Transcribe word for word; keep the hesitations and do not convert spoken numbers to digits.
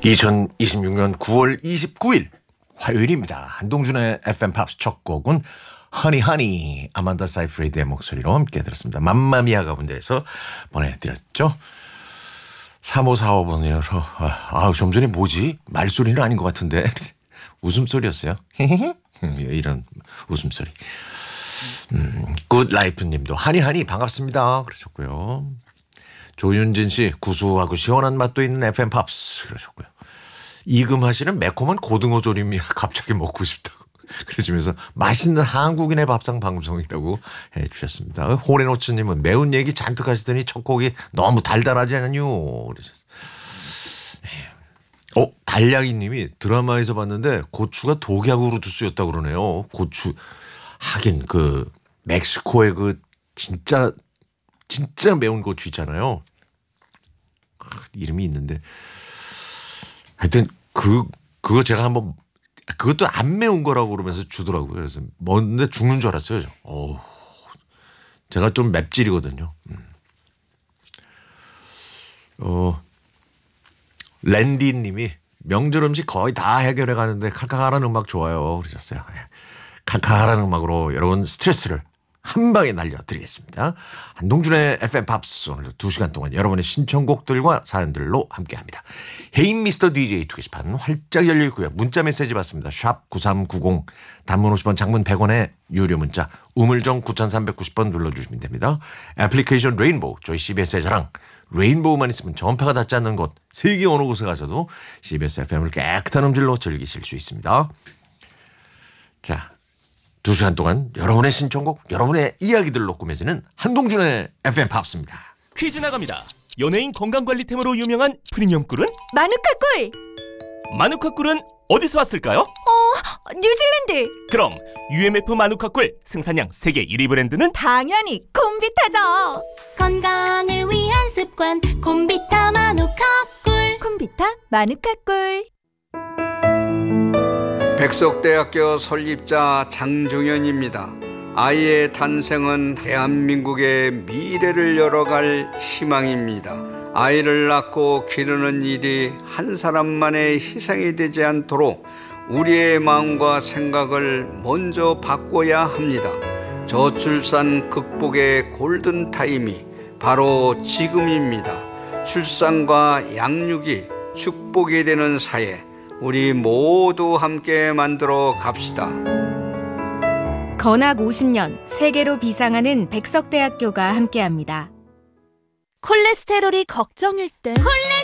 이천이십육년 구월 이십구일 화요일입니다. 한동준의 에프엠 팝스 첫 곡은 허니 허니 아만다 사이프리드의 목소리로 함께 들었습니다. 맘마미아 가운데에서 보내드렸죠. 삼오사오번이로 아, 좀 전에 뭐지? 말소리는 아닌 것 같은데 웃음소리였어요. 이런 웃음소리. 음, 굿라이프 님도 하니하니 반갑습니다 그러셨고요. 조윤진 씨 구수하고 시원한 맛도 있는 에프엠 팝스 그러셨고요. 이금하 씨는 매콤한 고등어 조림이 갑자기 먹고 싶다고 그러시면서 맛있는 한국인의 밥상 방송이라고 해 주셨습니다. 호레노츠님은 매운 얘기 잔뜩 하시더니 첫 곡이 너무 달달하지 않았요 그러셨어요. 어, 달량이 님이 드라마에서 봤는데 고추가 독약으로도 쓰였다고 그러네요. 고추 하긴 그 멕시코의 그 진짜 진짜 매운 고추 있잖아요. 이름이 있는데 하여튼 그 그거 제가 한번 그것도 안 매운 거라고 그러면서 주더라고요. 그래서 뭔데 죽는 줄 알았어요. 어, 제가 좀 맵찔이거든요. 음. 어, 랜디님이 명절 음식 거의 다 해결해 가는데 칼칼하는 음악 좋아요. 그러셨어요. 칼칼한 음악으로 여러분 스트레스를 한 방에 날려드리겠습니다. 한동준의 에프엠 팝스 오늘 두 시간 동안 여러분의 신청곡들과 사연들로 함께합니다. 헤인 미스터 디제이 투게시판 활짝 열려있고요. 문자 메시지 받습니다. 샵 구삼구공 단문 오십 원 장문 백 원에 유료 문자 우물정 구삼구공 번 눌러주시면 됩니다. 애플리케이션 레인보우 저희 씨비에스의 자랑 레인보우만 있으면 전파가 닿지 않는 곳 세계 어느 곳에 가서도 씨비에스 에프엠을 깨끗한 음질로 즐기실 수 있습니다. 자, 두 시간 동안 여러분의 신청곡, 여러분의 이야기들로 꾸며지는 한동준의 에프엠 팝스입니다. 퀴즈 나갑니다. 연예인 건강관리템으로 유명한 프리미엄 꿀은? 마누카 꿀! 마누카 꿀은 어디서 왔을까요? 어, 뉴질랜드! 그럼 유엠에프 마누카 꿀 생산량 세계 일 위 브랜드는? 당연히 콤비타죠! 건강을 위한 습관 콤비타 마누카 꿀. 콤비타 마누카 꿀. 백석대학교 설립자 장종현입니다. 아이의 탄생은 대한민국의 미래를 열어갈 희망입니다. 아이를 낳고 기르는 일이 한 사람만의 희생이 되지 않도록 우리의 마음과 생각을 먼저 바꿔야 합니다. 저출산 극복의 골든타임이 바로 지금입니다. 출산과 양육이 축복이 되는 사회 우리 모두 함께 만들어 갑시다. 건학 오십 년 세계로 비상하는 백석대학교가 함께합니다. 콜레스테롤이 걱정일 땐 콜레